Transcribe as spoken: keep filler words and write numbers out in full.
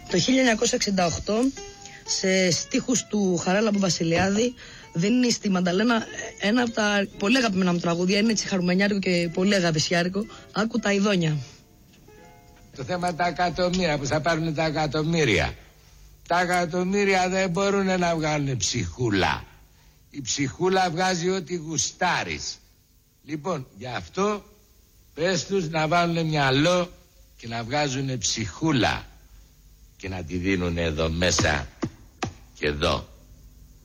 Το χίλια εννιακόσια εξήντα οκτώ, σε στίχους του Χαράλαμπου Βασιλιάδη, δίνει στη Μανταλένα ένα από τα πολύ αγαπημένα μου τραγούδια. Είναι έτσι χαρουμενιάρικο και πολύ αγαπησιάρικο. Άκου τα ειδόνια. Το θέμα τα εκατομμύρια, που θα πάρουν τα εκατομμύρια. Τα εκατομμύρια δεν μπορούν να βγάλουν ψυχούλα. Η ψυχούλα βγάζει ό,τι γουστάρεις. Λοιπόν, γι' αυτό πες τους να βάλουν μυαλό και να βγάζουν ψυχούλα και να τη δίνουν εδώ μέσα και εδώ.